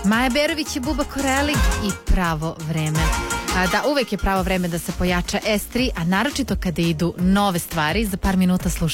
Maja Berović i Buba Koreli i pravo vreme. Da, uvek je pravo vreme da se pojača S3, a naročito kada idu nove stvari. Za par minuta slušamo